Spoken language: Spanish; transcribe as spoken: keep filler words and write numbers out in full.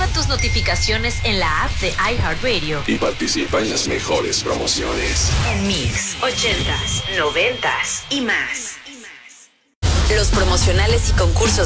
tus notificaciones en la app de iHeartRadio y participa en las mejores promociones. En Mix, ochentas, noventas y más. Los promocionales y concursos